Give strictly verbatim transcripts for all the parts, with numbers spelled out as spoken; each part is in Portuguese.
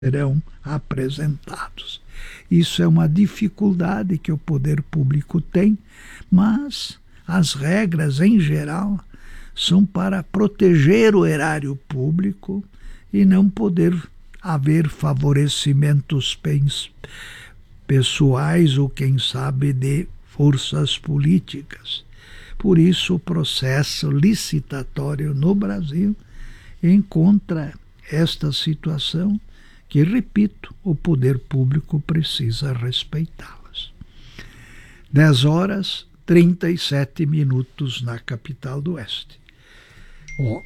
serão apresentados. Isso é uma dificuldade que o poder público tem, mas as regras, em geral, são para proteger o erário público e não poder haver favorecimentos pessoais ou, quem sabe, de forças políticas. Por isso, o processo licitatório no Brasil encontra esta situação que, repito, o poder público precisa respeitá-las. dez horas, trinta e sete minutos na capital do Oeste. Oh,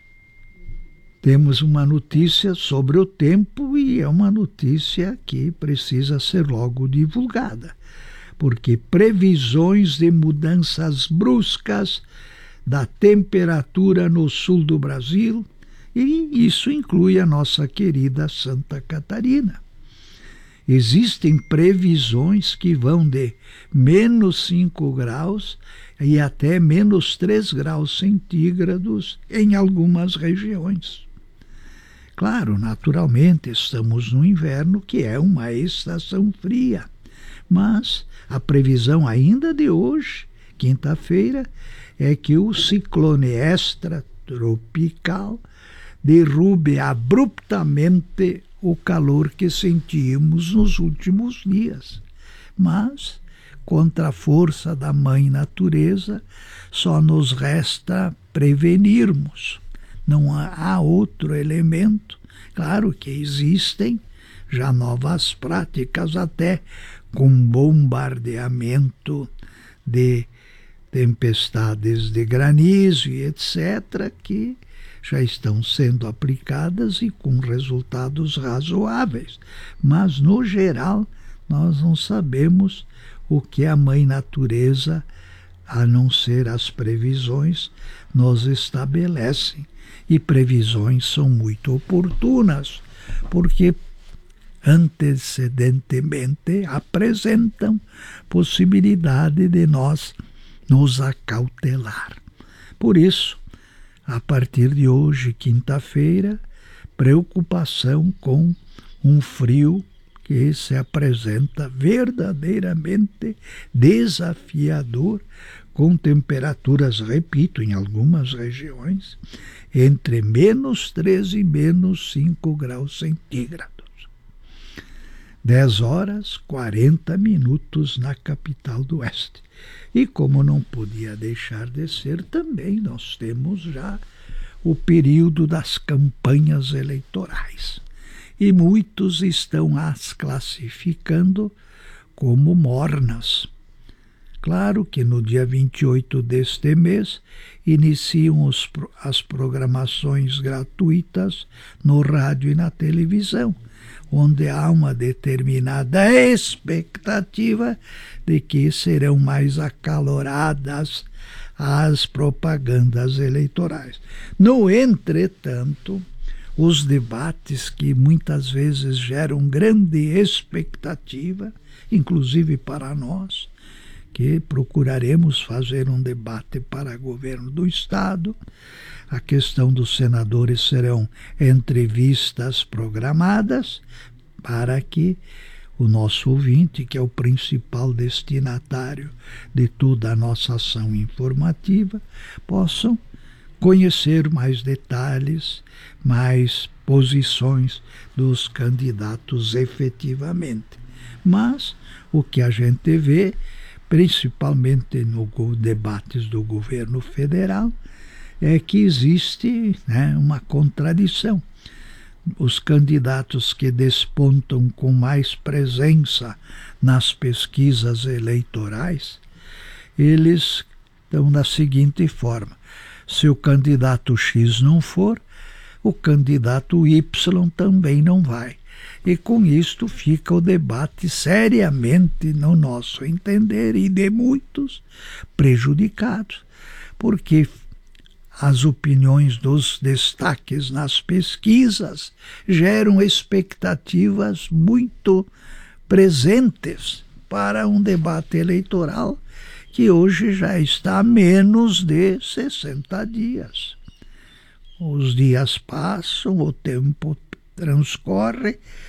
temos uma notícia sobre o tempo e é uma notícia que precisa ser logo divulgada, porque previsões de mudanças bruscas da temperatura no sul do Brasil, e isso inclui a nossa querida Santa Catarina. Existem previsões que vão de menos cinco graus e até menos três graus centígrados em algumas regiões. Claro, naturalmente, estamos no inverno, que é uma estação fria, mas a previsão ainda de hoje, quinta-feira, é que o ciclone extratropical derrube abruptamente o calor que sentimos nos últimos dias. Mas, contra a força da mãe natureza, só nos resta prevenirmos. Não há outro elemento. Claro que existem já novas práticas, até com bombardeamento de tempestades de granizo e etcétera, que já estão sendo aplicadas e com resultados razoáveis. Mas, no geral, nós não sabemos o que a mãe natureza, a não ser as previsões, nos estabelecem. E previsões são muito oportunas, porque antecedentemente apresentam possibilidade de nós nos acautelar. Por isso, a partir de hoje, quinta-feira, preocupação com um frio que se apresenta verdadeiramente desafiador, com temperaturas, repito, em algumas regiões, entre menos três e menos cinco graus centígrados. dez horas, quarenta minutos na capital do Oeste. E como não podia deixar de ser, também nós temos já o período das campanhas eleitorais. E muitos estão as classificando como mornas. Claro que no dia vinte e oito deste mês iniciam os, as programações gratuitas no rádio e na televisão, onde há uma determinada expectativa de que serão mais acaloradas as propagandas eleitorais. No entretanto, os debates que muitas vezes geram grande expectativa, inclusive para nós, que procuraremos fazer um debate para governo do Estado. A questão dos senadores serão entrevistas programadas para que o nosso ouvinte, que é o principal destinatário de toda a nossa ação informativa, possam conhecer mais detalhes, mais posições dos candidatos efetivamente. Mas o que a gente vê, principalmente nos debates do governo federal, é que existe, né, uma contradição. Os candidatos que despontam com mais presença nas pesquisas eleitorais, eles estão da seguinte forma: se o candidato X não for, o candidato Y também não vai. E com isto fica o debate seriamente, no nosso entender, e de muitos, prejudicado, porque as opiniões dos destaques nas pesquisas geram expectativas muito presentes para um debate eleitoral que hoje já está a menos de sessenta dias. Os dias passam, o tempo transcorre